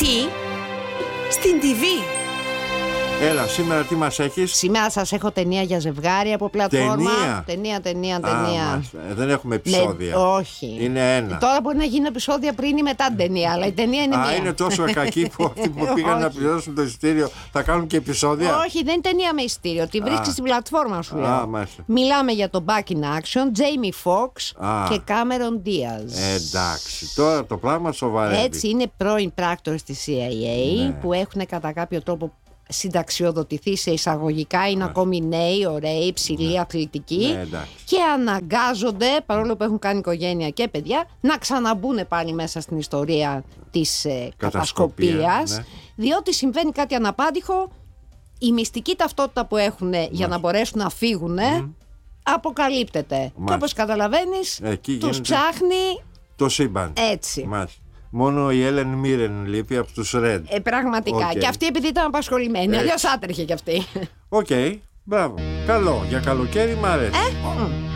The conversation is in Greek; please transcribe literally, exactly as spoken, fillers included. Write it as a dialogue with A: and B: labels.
A: Τι? Στην τι βι.
B: Έλα, σήμερα τι μας έχεις?
C: Σήμερα σας έχω ταινία για ζευγάρι από πλατφόρμα.
B: Ταινία.
C: Ταινία, ταινία, ταινία.
B: Α, μας, ε, δεν έχουμε επεισόδια.
C: Με, όχι.
B: Είναι ένα.
C: Τώρα μπορεί να γίνουν επεισόδια πριν ή μετά την ταινία, αλλά η ταινία είναι
B: Α,
C: μία.
B: είναι τόσο κακή που αυτοί που πήγαν να πληρώσουν το εισιτήριο θα κάνουν και επεισόδια.
C: Όχι, δεν είναι ταινία με εισιτήριο. Τη βρίσκεις στην πλατφόρμα σου, λέω.
B: Α, μάλιστα.
C: Μιλάμε για το Back in Action, Jamie Foxx
B: Α.
C: και Cameron Diaz.
B: Εντάξει, τώρα το πράγμα σοβαρεύει.
C: Έτσι, είναι πρώην πράκτορες της σι άι έι
B: Ναι.
C: που έχουν κατά κάποιο τρόπο συνταξιοδοτηθεί σε εισαγωγικά, είναι ακόμη νέοι, ωραίοι, υψηλοί, αθλητικοί
B: Ναι, εντάξει.
C: και αναγκάζονται, παρόλο που έχουν κάνει οικογένεια και παιδιά, να ξαναμπούν πάλι μέσα στην ιστορία της ε,
B: Κατασκοπία,
C: κατασκοπίας,
B: ναι.
C: διότι συμβαίνει κάτι αναπάντηχο, η μυστική ταυτότητα που έχουν για να μπορέσουν να φύγουν αποκαλύπτεται. Και
B: Μάλιστα.
C: όπως καταλαβαίνεις,
B: Εκεί
C: τους
B: γίνεται
C: ψάχνει
B: το σύμπαν.
C: έτσι.
B: Μάλιστα. Μόνο η Έλεν Μίρεν λείπει από τους Red.
C: Ε, πραγματικά.
B: Οκ.
C: Και αυτή επειδή ήταν απασχολημένη,
B: Έτσι.
C: αλλιώς άτρεχε κι αυτή.
B: Οκ, μπράβο. Καλό. Για καλοκαίρι μ' αρέσει.
C: Ε, μ.